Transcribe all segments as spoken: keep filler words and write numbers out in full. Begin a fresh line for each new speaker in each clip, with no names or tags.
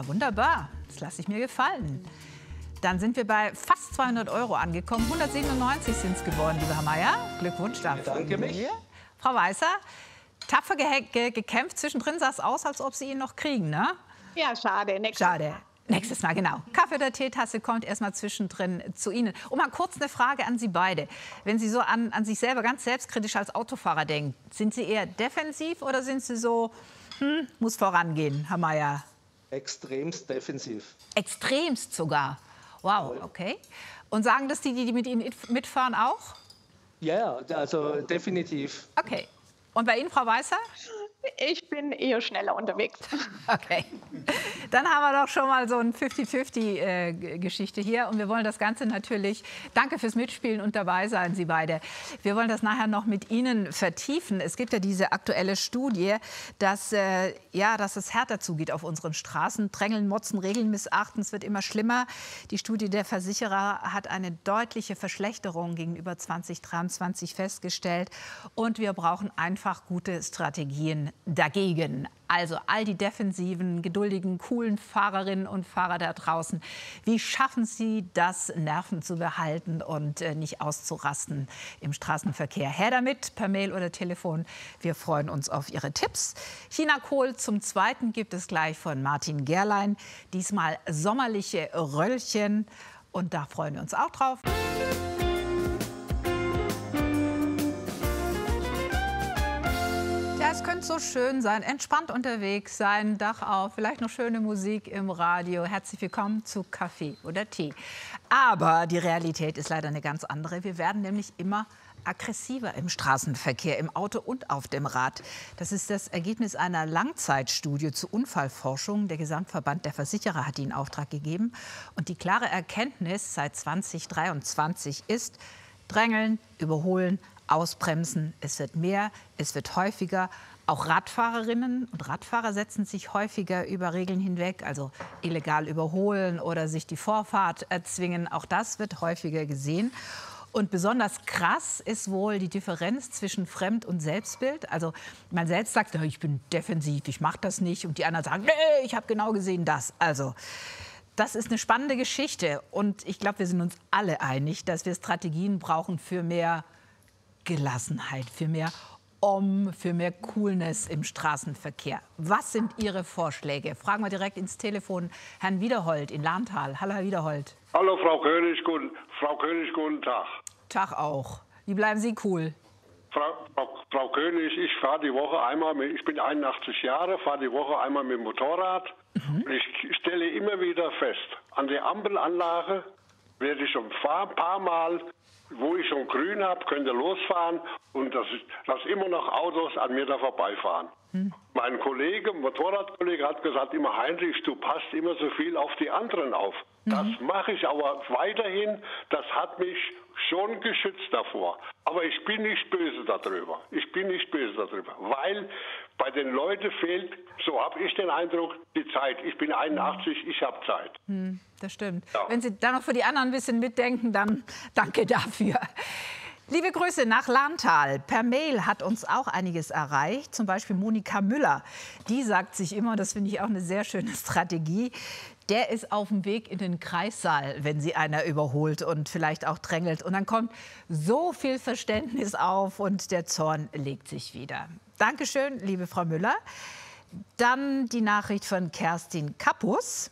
Ja, wunderbar. Das lasse ich mir gefallen. Dann sind wir bei fast zweihundert Euro angekommen. hundertsiebenundneunzig sind es geworden, lieber Herr Mayer. Glückwunsch dafür.
Danke mich.
Frau Weißer, tapfer ge ge gekämpft. Zwischendrin sah es aus, als ob Sie ihn noch kriegen, ne?
Ja, schade. Nächstes
Schade.
Mal.
Nächstes Mal, genau. Kaffee oder Teetasse kommt erstmal zwischendrin zu Ihnen. Und mal kurz eine Frage an Sie beide. Wenn Sie so an, an sich selber ganz selbstkritisch als Autofahrer denken, sind Sie eher defensiv oder sind Sie so, hm, muss vorangehen, Herr Mayer?
Extremst defensiv.
Extremst sogar. Wow, okay. Und sagen das die, die mit Ihnen mitfahren, auch?
Ja, also definitiv.
Okay. Und bei Ihnen, Frau Weißer?
Ich bin eher schneller unterwegs.
Okay. Dann haben wir doch schon mal so eine fünfzig fünfzig-Geschichte hier. Und wir wollen das Ganze natürlich, danke fürs Mitspielen und dabei sein, Sie beide. Wir wollen das nachher noch mit Ihnen vertiefen. Es gibt ja diese aktuelle Studie, dass, äh, ja, dass es härter zugeht auf unseren Straßen. Drängeln, Motzen, Regeln missachten, es wird immer schlimmer. Die Studie der Versicherer hat eine deutliche Verschlechterung gegenüber zwanzig dreiundzwanzig festgestellt. Und wir brauchen einfach gute Strategien dagegen. Also all die defensiven, geduldigen, coolen Fahrerinnen und Fahrer da draußen. Wie schaffen Sie das, Nerven zu behalten und äh, nicht auszurasten im Straßenverkehr? Her damit, per Mail oder Telefon. Wir freuen uns auf Ihre Tipps. China Kohl zum Zweiten gibt es gleich von Martin Gerlein. Diesmal sommerliche Röllchen. Und da freuen wir uns auch drauf. Ja, es könnte so schön sein, entspannt unterwegs sein, Dach auf, vielleicht noch schöne Musik im Radio. Herzlich willkommen zu Kaffee oder Tee. Aber die Realität ist leider eine ganz andere. Wir werden nämlich immer aggressiver im Straßenverkehr, im Auto und auf dem Rad. Das ist das Ergebnis einer Langzeitstudie zur Unfallforschung. Der Gesamtverband der Versicherer hat die in Auftrag gegeben. Und die klare Erkenntnis seit zwanzig dreiundzwanzig ist: Drängeln, überholen, ausbremsen. Es wird mehr, es wird häufiger. Auch Radfahrerinnen und Radfahrer setzen sich häufiger über Regeln hinweg, also illegal überholen oder sich die Vorfahrt erzwingen. Auch das wird häufiger gesehen. Und besonders krass ist wohl die Differenz zwischen Fremd- und Selbstbild. Also man selbst sagt, ich bin defensiv, ich mache das nicht. Und die anderen sagen, nee, ich habe genau gesehen das. Also das ist eine spannende Geschichte. Und ich glaube, wir sind uns alle einig, dass wir Strategien brauchen für mehr Gelassenheit, für mehr Om, für mehr Coolness im Straßenverkehr. Was sind Ihre Vorschläge? Fragen wir direkt ins Telefon Herrn Wiederhold in Lahntal. Hallo, Herr Wiederhold.
Hallo, Frau König, guten, Frau König, guten Tag.
Tag auch. Wie bleiben Sie cool?
Frau, Frau, Frau König, ich fahre die Woche einmal, mit, ich bin einundachtzig Jahre, fahre die Woche einmal mit dem Motorrad. Mhm. Und ich stelle immer wieder fest, an der Ampelanlage werde ich schon ein paar Mal, wo ich schon grün habe, könnte losfahren und dass, dass immer noch Autos an mir da vorbeifahren. Hm. Mein Kollege, Motorradkollege, hat gesagt, immer Heinrich, du passt immer so viel auf die anderen auf. Mhm. Das mache ich aber weiterhin. Das hat mich schon geschützt davor. Aber ich bin nicht böse darüber. Ich bin nicht böse darüber, weil bei den Leuten fehlt, so habe ich den Eindruck, die Zeit. Ich bin einundachtzig, ich habe Zeit.
Hm, das stimmt. Ja. Wenn Sie da noch für die anderen ein bisschen mitdenken, dann danke dafür. Liebe Grüße nach Lahntal. Per Mail hat uns auch einiges erreicht. Zum Beispiel Monika Müller. Die sagt sich immer, das finde ich auch eine sehr schöne Strategie, der ist auf dem Weg in den Kreissaal, wenn sie einer überholt und vielleicht auch drängelt. Und dann kommt so viel Verständnis auf und der Zorn legt sich wieder. Dankeschön, liebe Frau Müller. Dann die Nachricht von Kerstin Kappus.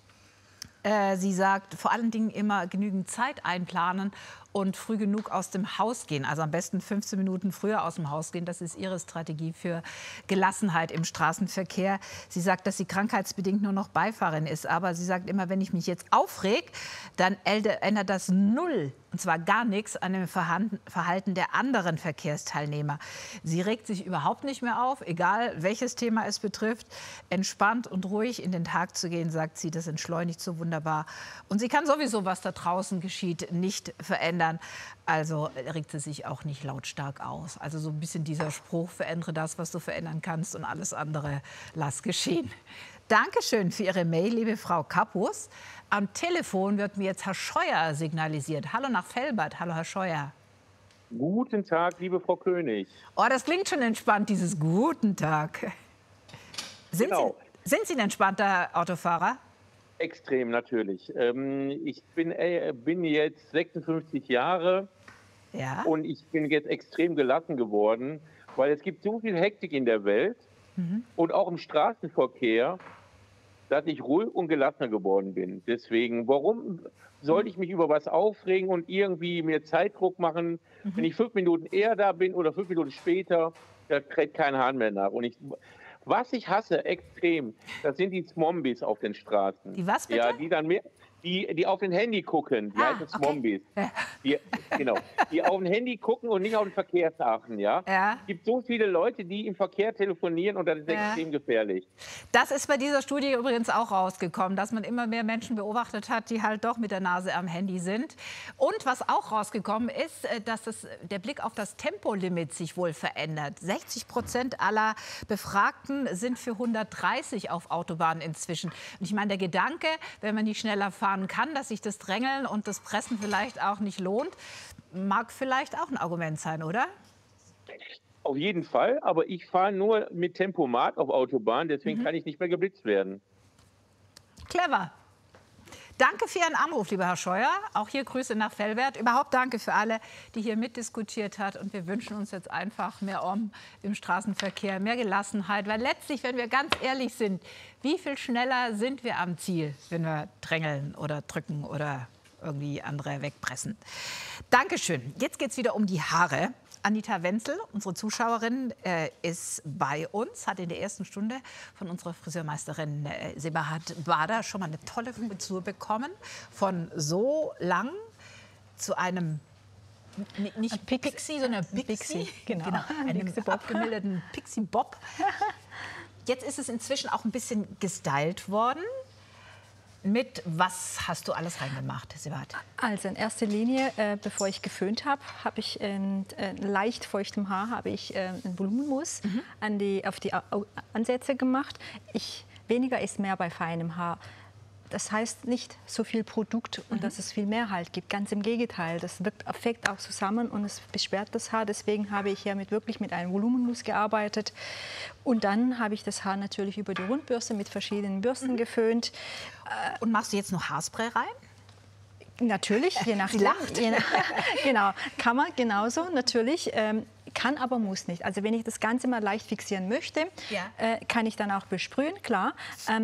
Äh, sie sagt, vor allen Dingen immer genügend Zeit einplanen und früh genug aus dem Haus gehen. Also am besten fünfzehn Minuten früher aus dem Haus gehen. Das ist ihre Strategie für Gelassenheit im Straßenverkehr. Sie sagt, dass sie krankheitsbedingt nur noch Beifahrerin ist. Aber sie sagt immer, wenn ich mich jetzt aufreg, dann ändert das null, und zwar gar nichts, an dem Verhalten der anderen Verkehrsteilnehmer. Sie regt sich überhaupt nicht mehr auf, egal welches Thema es betrifft. Entspannt und ruhig in den Tag zu gehen, sagt sie, das entschleunigt so wunderbar. Und sie kann sowieso, was da draußen geschieht, nicht verändern. Also regt sie sich auch nicht lautstark aus. Also so ein bisschen dieser Spruch, verändere das, was du verändern kannst, und alles andere lass geschehen. Dankeschön für Ihre Mail, liebe Frau Kappus. Am Telefon wird mir jetzt Herr Scheuer signalisiert. Hallo nach Velbert. Hallo, Herr Scheuer.
Guten Tag, liebe Frau König.
Oh, das klingt schon entspannt, dieses Guten Tag. Sind
genau.
Sie, Sind Sie ein entspannter Autofahrer?
Extrem, natürlich. Ähm, ich bin, äh, bin jetzt sechsundfünfzig Jahre
Ja.
und ich bin jetzt extrem gelassen geworden, weil es gibt so viel Hektik in der Welt mhm. und auch im Straßenverkehr, dass ich ruhig und gelassener geworden bin. Deswegen, warum sollte ich mich über was aufregen und irgendwie mir Zeitdruck machen, mhm. wenn ich fünf Minuten eher da bin oder fünf Minuten später, da kräht kein Hahn mehr nach. Und ich, was ich hasse extrem, das sind die Zombies auf den Straßen.
Die was bitte?
Ja, die dann mehr, die, die auf den Handy gucken, die
ah,
heißen
okay.
Zombies. Die, genau, die auf den Handy gucken und nicht auf den Verkehr achten, ja?
Ja.
Es gibt so viele Leute, die im Verkehr telefonieren und das ist
ja.
extrem gefährlich.
Das ist bei dieser Studie übrigens auch rausgekommen, dass man immer mehr Menschen beobachtet hat, die halt doch mit der Nase am Handy sind. Und was auch rausgekommen ist, dass das, der Blick auf das Tempolimit sich wohl verändert. sechzig Prozent aller Befragten sind für hundertdreißig auf Autobahnen inzwischen. Und ich meine, der Gedanke, wenn man nicht schneller fahren kann, dass sich das Drängeln und das Pressen vielleicht auch nicht lohnt, mag vielleicht auch ein Argument sein, oder?
Auf jeden Fall, aber ich fahre nur mit Tempomat auf Autobahn, deswegen mhm. kann ich nicht mehr geblitzt werden.
Clever. Danke für Ihren Anruf, lieber Herr Scheuer. Auch hier Grüße nach Velbert. Überhaupt danke für alle, die hier mitdiskutiert hat. Und wir wünschen uns jetzt einfach mehr Om im Straßenverkehr, mehr Gelassenheit. Weil letztlich, wenn wir ganz ehrlich sind, wie viel schneller sind wir am Ziel, wenn wir drängeln oder drücken oder irgendwie andere wegpressen. Dankeschön. Jetzt geht es wieder um die Haare. Anita Wenzel, unsere Zuschauerin, äh, ist bei uns, hat in der ersten Stunde von unserer Friseurmeisterin äh, Sebahat Bader schon mal eine tolle Frisur bekommen. Von so lang zu einem, nicht ein Pixie, Pixie, sondern Pixie, Pixie genau, genau, einem abgemilderten Pixie-Bob. Jetzt ist es inzwischen auch ein bisschen gestylt worden. Mit was hast du alles reingemacht, Sebahat?
Also in erster Linie, äh, bevor ich geföhnt habe, habe ich in äh, leicht feuchtem Haar habe ich äh, einen Volumenmousse mhm. an die, auf die Ansätze gemacht. Ich, weniger ist mehr bei feinem Haar. Das heißt nicht so viel Produkt und mhm. dass es viel mehr Halt gibt. Ganz im Gegenteil, das wirkt perfekt auch zusammen und es beschwert das Haar. Deswegen habe ich hier mit, wirklich mit einem Volumenmousse gearbeitet. Und dann habe ich das Haar natürlich über die Rundbürste mit verschiedenen Bürsten mhm. geföhnt.
Und machst du jetzt noch Haarspray rein?
Natürlich, je nach, je nach genau, kann man genauso natürlich. Ähm, kann aber muss nicht. Also wenn ich das Ganze mal leicht fixieren möchte, ja. äh, kann ich dann auch besprühen, klar. Ähm,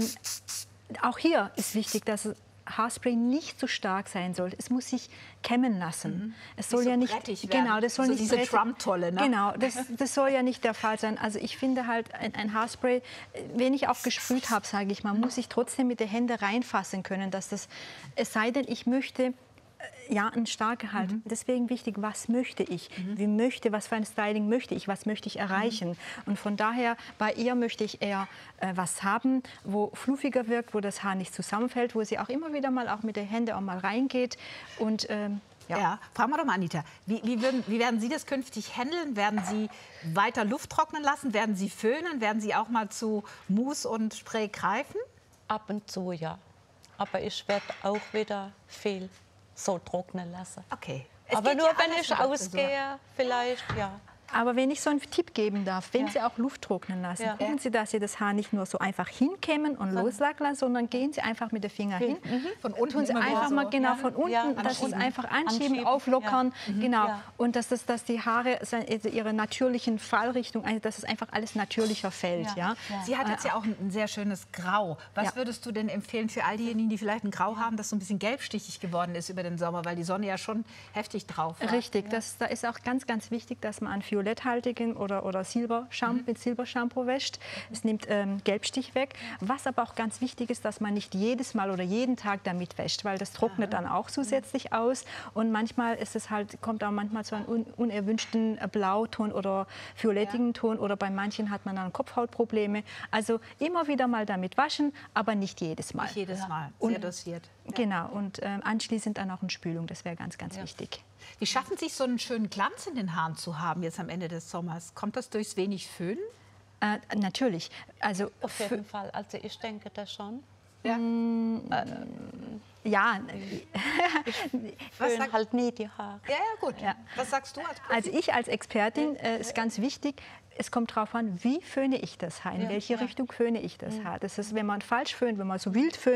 Auch hier ist wichtig, dass Haarspray nicht so stark sein soll. Es muss sich kämmen lassen. Mhm. Es soll
so
ja nicht, genau, das soll
so
nicht
diese Trump-Tolle, ne?
Genau, das, das soll ja nicht der Fall sein. Also ich finde halt ein, ein Haarspray, wenn ich auch gesprüht habe, sage ich mal, muss ich trotzdem mit den Händen reinfassen können, dass das, es sei denn, ich möchte ja, ein starker Halt. Mhm. Deswegen wichtig, was möchte ich? Mhm. Wie möchte, was für ein Styling möchte ich? Was möchte ich erreichen? Mhm. Und von daher, bei ihr möchte ich eher äh, was haben, wo fluffiger wirkt, wo das Haar nicht zusammenfällt, wo sie auch immer wieder mal auch mit den Händen auch mal reingeht. Und ähm,
ja. ja, fragen wir doch mal, Anita, wie, wie, würden, wie werden Sie das künftig handeln? Werden Sie weiter Luft trocknen lassen? Werden Sie föhnen? Werden Sie auch mal zu Mousse und Spray greifen?
Ab und zu, ja. Aber ich werde auch wieder viel so trocknen lassen.
Okay.
Aber nur, ja, wenn ich ausgehe, vielleicht, ja.
Aber wenn ich so einen Tipp geben darf, wenn
ja.
Sie auch Luft trocknen lassen,
ja.
gucken Sie, dass Sie das Haar nicht nur so einfach hinkämmen und loslassen, sondern gehen Sie einfach mit den Fingern hin.
Mhm. Von unten
tun Sie einfach so. mal genau ja. von unten, ja. dass Sie es einfach anschieben, anschieben. auflockern, ja. mhm. genau. Ja. Und dass, das, dass die Haare also ihre natürlichen Fallrichtung, also dass es einfach alles natürlicher fällt. Ja.
Ja. Sie hat jetzt ja auch ein sehr schönes Grau. Was ja. würdest du denn empfehlen für all diejenigen, die vielleicht ein Grau haben, das so ein bisschen gelbstichig geworden ist über den Sommer, weil die Sonne ja schon heftig drauf war?
Richtig, ja. das, da ist auch ganz, ganz wichtig, dass man an violetthaltigen oder, oder Silbershampoo, mhm. mit Silbershampoo wäscht. Es nimmt ähm, Gelbstich weg. Was aber auch ganz wichtig ist, dass man nicht jedes Mal oder jeden Tag damit wäscht, weil das trocknet Aha. dann auch zusätzlich mhm. aus. Und manchmal ist es halt, kommt auch manchmal zu einem un unerwünschten Blauton oder violettigen ja. Ton oder bei manchen hat man dann Kopfhautprobleme. Also immer wieder mal damit waschen, aber nicht jedes Mal.
Nicht jedes Mal, sehr und, dosiert.
Ja. Genau, und ähm, anschließend dann auch eine Spülung, das wäre ganz, ganz ja. wichtig.
Wie schaffen Sie es, so einen schönen Glanz in den Haaren zu haben jetzt am Ende des Sommers? Kommt das durchs wenig Föhnen?
Äh, natürlich. Also
auf jeden Fall. Also ich denke das schon.
Ja.
Mm, ja.
Was
Föhn
sagt-
halt nie die Haare.
Ja, ja, gut.
Ja.
Was sagst du als Profi?
Also ich als Expertin äh, ist ganz wichtig, es kommt darauf an, wie föhne ich das Haar, in
Ja,
welche
ja.
Richtung föhne ich das Haar. Das ist, wenn man falsch föhnt, wenn man so wild föhnt,